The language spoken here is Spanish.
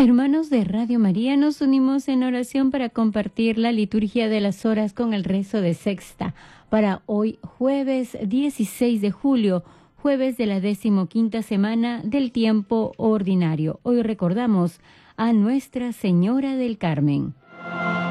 Hermanos de Radio María, nos unimos en oración para compartir la liturgia de las horas con el rezo de sexta para hoy jueves 16 de julio, jueves de la 15ª semana del tiempo ordinario. Hoy recordamos a Nuestra Señora del Carmen.